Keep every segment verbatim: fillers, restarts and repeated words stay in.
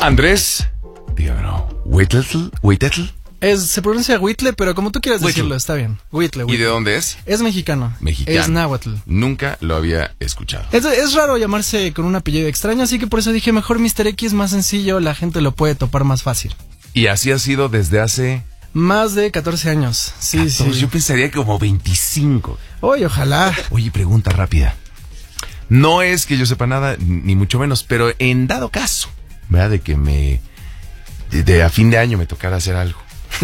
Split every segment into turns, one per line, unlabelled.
Andrés, dígamelo, Huitletl, Huitletl.
Es, se pronuncia Huitle, pero como tú quieras decirlo, está bien. Huitle, Huitle.
¿Y de dónde es?
Es mexicano.
Mexicano.
Es náhuatl.
Nunca lo había escuchado.
Es, es raro llamarse con un apellido extraño, así que por eso dije, mejor mister X, más sencillo, la gente lo puede topar más fácil.
Y así ha sido desde hace...
Más de catorce años. Sí,
catorce,
sí.
Yo pensaría como veinticinco.
Oye, ojalá.
Oye, pregunta rápida. No es que yo sepa nada, ni mucho menos, pero en dado caso, ¿verdad? De que me... De, de a fin de año me tocara hacer algo.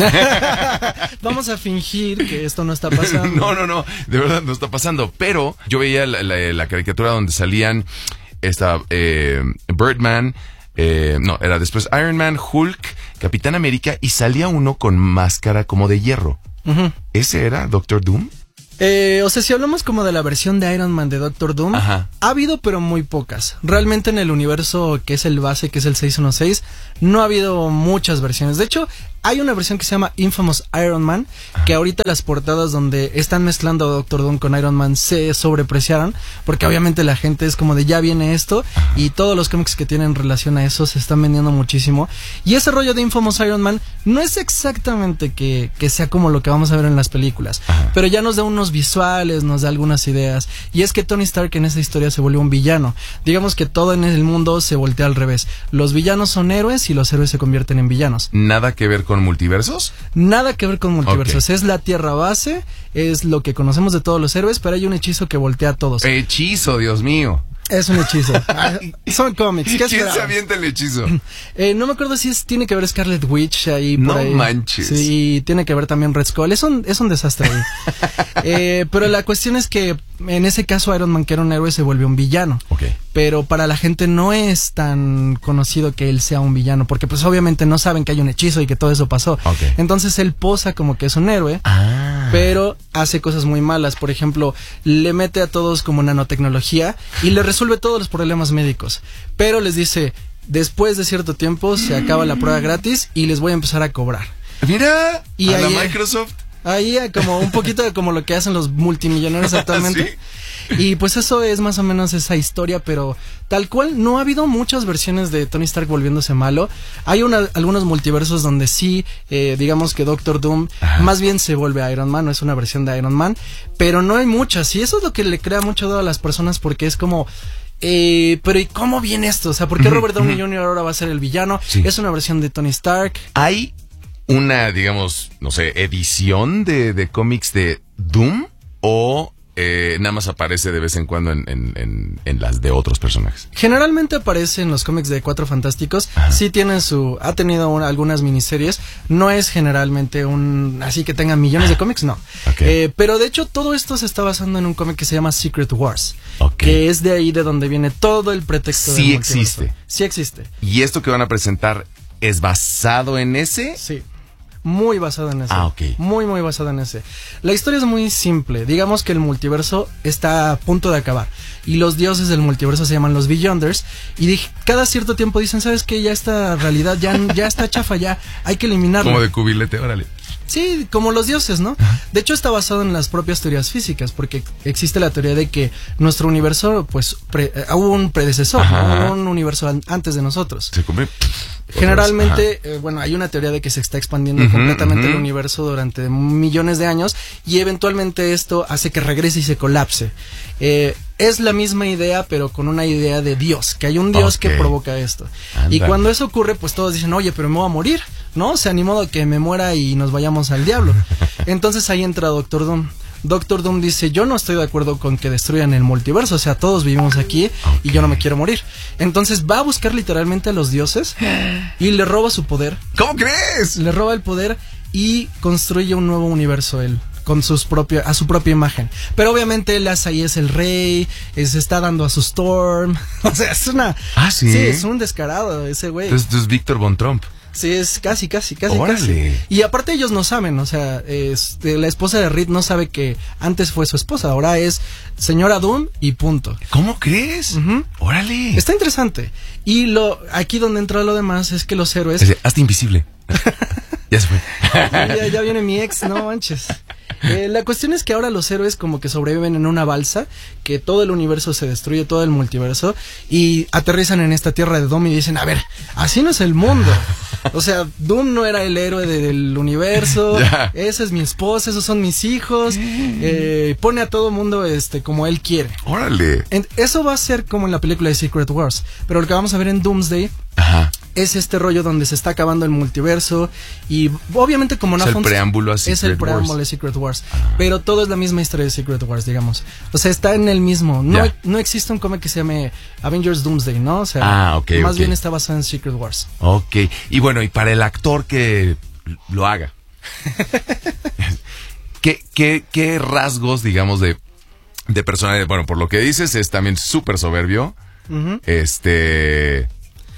Vamos a fingir que esto no está pasando.
No, no, no, de verdad no está pasando. Pero yo veía la, la, la caricatura donde salían esta eh, Birdman, eh, no, era después Iron Man, Hulk, Capitán América, y salía uno con máscara como de hierro. Uh-huh. ¿Ese era Doctor Doom?
Eh, o sea, si hablamos como de la versión de Iron Man de Doctor Doom,
Ajá.
ha habido pero muy pocas. Realmente en el universo que es el base, que es el seiscientos dieciséis, no ha habido muchas versiones. De hecho, hay una versión que se llama Infamous Iron Man, que ahorita las portadas donde están mezclando a Doctor Doom con Iron Man se sobrepreciaron, porque obviamente la gente es como de ya viene esto, y todos los cómics que tienen relación a eso se están vendiendo muchísimo. Y ese rollo de Infamous Iron Man no es exactamente que, que sea como lo que vamos a ver en las películas, Ajá. pero ya nos da unos visuales, nos da algunas ideas. Y es que Tony Stark en esa historia se volvió un villano. Digamos que todo en el mundo se voltea al revés. Los villanos son héroes y los héroes se convierten en villanos.
¿Nada que ver con multiversos?
Nada que ver con multiversos.
Okay.
Es la tierra base, es lo que conocemos de todos los héroes, pero hay un hechizo que voltea a todos.
Hechizo, Dios mío.
Es un hechizo. Son cómics. ¿Qué
¿Quién se avienta el hechizo?
Eh, no me acuerdo si es, tiene que ver Scarlet Witch ahí. Por
no
ahí.
manches.
Sí, tiene que ver también Red Skull. Es un, es un desastre ahí. eh, pero la cuestión es que en ese caso Iron Man, que era un héroe, se volvió un villano.
Okay.
Pero para la gente no es tan conocido que él sea un villano, porque pues obviamente no saben que hay un hechizo y que todo eso pasó.
Okay.
Entonces él posa como que es un héroe,
ah.
pero hace cosas muy malas. Por ejemplo, le mete a todos como nanotecnología y le resuelve todos los problemas médicos. Pero les dice, después de cierto tiempo se acaba la prueba gratis y les voy a empezar a cobrar.
Mira,
y
a
ahí,
la Microsoft.
Ahí como un poquito de como lo que hacen los multimillonarios actualmente.
¿Sí?
Y pues eso es más o menos esa historia, pero tal cual no ha habido muchas versiones de Tony Stark volviéndose malo. Hay una, algunos multiversos donde sí, eh, digamos que Doctor Doom Ajá. más bien se vuelve Iron Man, no es una versión de Iron Man, pero no hay muchas. Y eso es lo que le crea mucho duda a las personas, porque es como... Eh, pero ¿y cómo viene esto? O sea, ¿por qué Robert Downey uh-huh. junior ahora va a ser el villano? Sí. Es una versión de Tony Stark.
¿Hay una, digamos, no sé, edición de, de cómics de Doom o eh, nada más aparece de vez en cuando en, en, en, en las de otros personajes?
Generalmente aparece en los cómics de Cuatro Fantásticos. Ajá. Sí tiene su, ha tenido una, algunas miniseries. No es generalmente un, así que tenga millones de cómics, no.
Okay.
Eh, pero de hecho todo esto se está basando en un cómic que se llama Secret Wars.
Okay.
Que es de ahí de donde viene todo el pretexto.
Sí existe.
Sí existe.
¿Y esto que van a presentar es basado en ese?
Sí. Muy basado en ese.
Ah, ok.
Muy, muy basado en ese. La historia es muy simple. Digamos que el multiverso está a punto de acabar. Y los dioses del multiverso se llaman los Beyonders. Y dije, cada cierto tiempo dicen, ¿sabes qué? Ya esta realidad ya, ya está chafa, ya hay que eliminarla.
Como de cubilete, órale.
Sí, como los dioses, ¿no? De hecho está basado en las propias teorías físicas, porque existe la teoría de que nuestro universo, pues, pre, eh, hubo un predecesor, ¿no? Un universo an, antes de nosotros.
Se come.
Generalmente, eh, bueno, hay una teoría de que se está expandiendo uh-huh, completamente uh-huh. el universo durante millones de años y eventualmente esto hace que regrese y se colapse. Eh, es la misma idea, pero con una idea de Dios, que hay un Dios okay. que provoca esto. Andale. Y cuando eso ocurre, pues todos dicen, oye, pero me voy a morir, ¿no? O sea, ni modo que me muera y nos vayamos al diablo. Entonces ahí entra Doctor Doom. Doctor Doom dice, yo no estoy de acuerdo con que destruyan el multiverso, o sea, todos vivimos aquí okay. y yo no me quiero morir. Entonces va a buscar literalmente a los dioses y le roba su poder.
¿Cómo crees?
Le roba el poder y construye un nuevo universo él, con sus propias, a su propia imagen. Pero obviamente él ahí es el rey, es, está dando a su Storm. O sea, es una...
Ah, sí.
Sí, es un descarado ese güey.
Entonces es Víctor Von Trump.
Sí, es casi, casi, casi,
¡Órale!
casi. Y aparte ellos no saben, o sea, este, la esposa de Reed no sabe que antes fue su esposa, ahora es señora Doom y punto.
¿Cómo crees?
Uh-huh.
¡Órale!
Está interesante. Y lo aquí donde entra lo demás es que los héroes...
Es de, hazte invisible. Ya se fue.
ya, ya viene mi ex, no manches. Eh, la cuestión es que ahora los héroes como que sobreviven en una balsa, que todo el universo se destruye, todo el multiverso, y aterrizan en esta tierra de Doom y dicen, a ver, así no es el mundo. O sea, Doom no era el héroe de, del universo,
Ya.
esa es mi esposa, esos son mis hijos, eh, pone a todo mundo este como él quiere.
Órale.
En- eso va a ser como en la película de Secret Wars, pero lo que vamos a ver en Doomsday
Ajá.
es este rollo donde se está acabando el multiverso y obviamente como no
Es el
fun-
preámbulo a
es el
Secret
preámbulo
Wars.
de Secret Wars, pero todo es la misma historia de Secret Wars, digamos. O sea, está en el mismo. No,
Ya.
no existe un cómic que se llame Avengers Doomsday, ¿no? O sea,
Ah, ok,
más
ok.
bien está basado en Secret Wars.
Ok. Y bueno, y para el actor que lo haga, ¿qué, qué, qué rasgos, digamos, de, de personalidad? Bueno, por lo que dices, es también súper soberbio.
Ujú.
Este.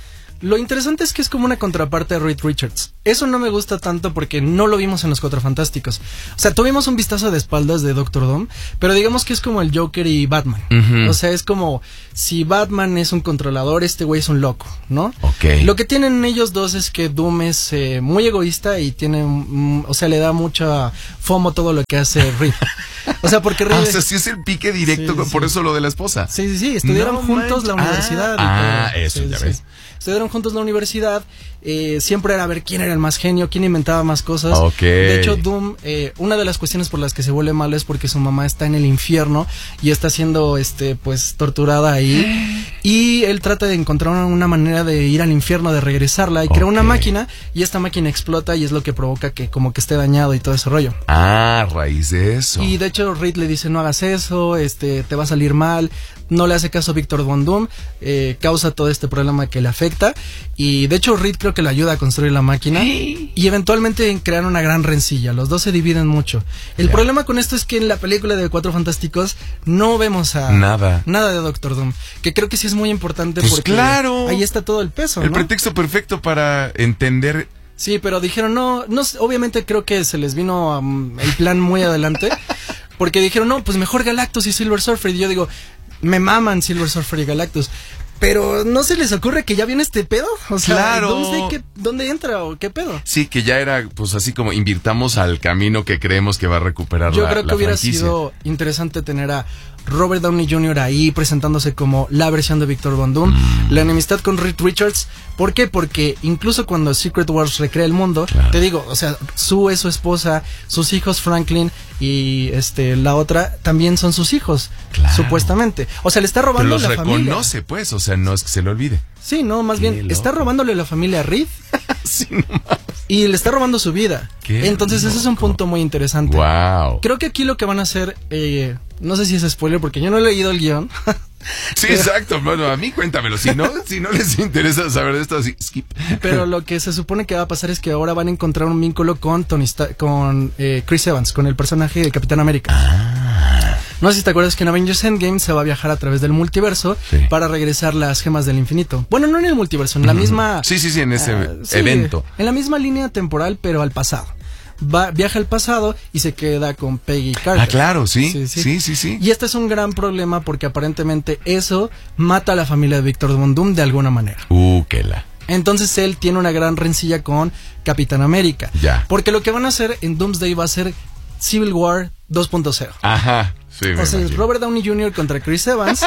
Lo interesante es que es como una contraparte de Reed Richards. Eso no me gusta tanto porque no lo vimos en Los Cuatro Fantásticos. O sea, tuvimos un vistazo de espaldas de Doctor Doom, pero digamos que es como el Joker y Batman.
Ujú.
O sea, es como si Batman es un controlador, este güey es un loco, ¿no?
Ok.
Lo que tienen ellos dos es que Doom es eh, muy egoísta y tiene, mm, o sea, le da mucha fomo todo lo que hace Reed. O sea, porque Reed...
Ah, o sea, sí es el pique directo,
Sí,
con- por
sí.
eso lo de la esposa.
Sí, sí, sí, estudiaron
No
juntos la
manches.
universidad. y
Ah,
todo.
eso,
Sí,
ya
sí,
ves.
sí. Estudiaron juntos la universidad, eh, siempre era ver quién era el más genio, quién inventaba más cosas.
Ok.
De hecho, Doom, eh, una de las cuestiones por las que se vuelve malo es porque su mamá está en el infierno y está siendo, este, pues, torturada ahí. Y él trata de encontrar una, una manera de ir al infierno, de regresarla, y crea una
Ok.
máquina, y esta máquina explota y es lo que provoca que como que esté dañado y todo ese rollo.
Ah, raíz de eso.
Y de hecho Reed le dice no hagas eso, este, te va a salir mal, no le hace caso a Victor Von Doom, eh, causa todo este problema que le afecta y de hecho Reed creo que le ayuda a construir la máquina y eventualmente crean una gran rencilla, los dos se dividen mucho. El
Ya.
problema con esto es que en la película de Cuatro Fantásticos no vemos a
Nada.
nada de Doctor Doom, que creo que sí es muy importante
Pues
porque
claro.
ahí está todo el peso,
El
¿no?
pretexto perfecto para entender.
Sí, pero dijeron, no, no, sé, obviamente creo que se les vino um, el plan muy adelante, porque dijeron, no, pues mejor Galactus y Silver Surfer, y yo digo, me maman Silver Surfer y Galactus, pero ¿no se les ocurre que ya viene este pedo? O sea,
Claro.
¿Doomsday qué- ¿dónde entra o qué pedo?
Sí, que ya era, pues así como invirtamos al camino que creemos que va a recuperar
Yo
la,
creo que
la
hubiera
franquicia.
sido interesante tener a Robert Downey junior ahí presentándose como la versión de Victor Von Doom,
Mm.
la enemistad con Reed Richards. ¿Por qué? Porque incluso cuando Secret Wars recrea el mundo,
Claro.
te digo, o sea, Sue es su esposa, sus hijos Franklin y este la otra también son sus hijos,
Claro.
supuestamente. O sea, le está
Pero
robando
los
la familia.
reconoce, pues, o sea, no es que se le olvide.
Sí, no, más
Qué
bien
loco.
está robándole la familia a Reed
Sí, no más.
y le está robando su vida.
Qué
Entonces ese es un
loco.
punto muy interesante.
Wow.
Creo que aquí lo que van a hacer, eh, no sé si es spoiler porque yo no he leído el guión.
Sí, exacto. Bueno, a mí cuéntamelo. Si no, si no les interesa saber de esto, así, skip.
Pero lo que se supone que va a pasar es que ahora van a encontrar un vínculo con Tony Stark, con eh, Chris Evans, con el personaje de Capitán América.
Ah.
No sé si te acuerdas que en Avengers Endgame se va a viajar a través del multiverso
Sí.
para regresar las gemas del infinito. Bueno, no en el multiverso, en la
Ujú.
misma...
Sí, sí, sí, en ese
ah, sí,
evento.
En la misma línea temporal, pero al pasado. Va, viaja al pasado y se queda con Peggy Carter.
Ah, claro, sí.
Sí,
Sí,
sí.
sí, sí.
Y este es un gran problema porque aparentemente eso mata a la familia de Victor Von Doom de alguna manera.
Uh, que la.
Entonces él tiene una gran rencilla con Capitán América.
Ya.
Porque lo que van a hacer en Doomsday va a ser Civil War dos punto cero.
Ajá. Sí, me
O sea, es
imagino.
Robert Downey junior contra Chris Evans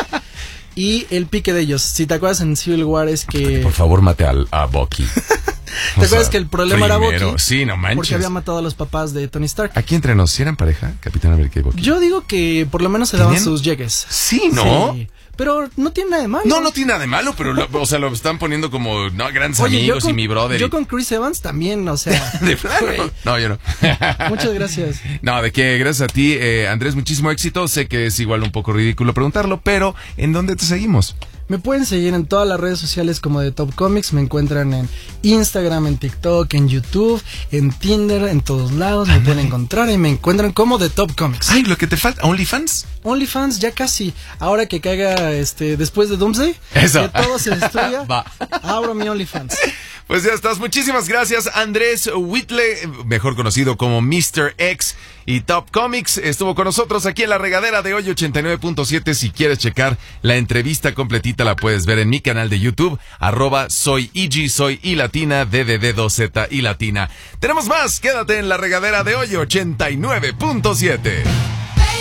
y el pique de ellos. Si te acuerdas en Civil War es que...
Por favor, mate al, a Bucky.
¿Te acuerdas que el problema era
primero,
Bucky?
Sí, no manches.
Porque había matado a los papás de Tony Stark.
Aquí entre nos, ¿sí eran pareja? Capitán América y Bucky.
Yo digo que por lo menos se daban
¿Tenían?
sus llegues.
Sí, ¿no?
Sí, pero no tiene nada de malo.
No, no tiene nada de malo, pero lo, o sea, lo están poniendo como no grandes
Oye, yo
amigos
con,
y mi brother.
Yo
y-
con Chris Evans también, o sea.
de plano.
güey.
No, yo no.
Muchas gracias.
No, de que gracias a ti, eh, Andrés, muchísimo éxito. Sé que es igual un poco ridículo preguntarlo, pero ¿en dónde te seguimos?
Me pueden seguir en todas las redes sociales como de Top Comics. Me encuentran en Instagram, en TikTok, en YouTube, en Tinder, en todos lados. Me pueden encontrar y me encuentran como de Top Comics.
Ay, lo que te falta, OnlyFans.
OnlyFans ya casi. Ahora que caiga este después de Doomsday,
Eso.
que todo se destruya,
Va.
abro mi OnlyFans.
Pues ya estás. Muchísimas gracias, Andrés Whitley, mejor conocido como mister X y Top Comics. Estuvo con nosotros aquí en La Regadera de hoy, ochenta y nueve punto siete. Si quieres checar la entrevista completita, la puedes ver en mi canal de YouTube, arroba soy Ig, soy I latina, D D D dos Z y latina. Tenemos más. Quédate en La Regadera de hoy, ochenta y nueve punto siete.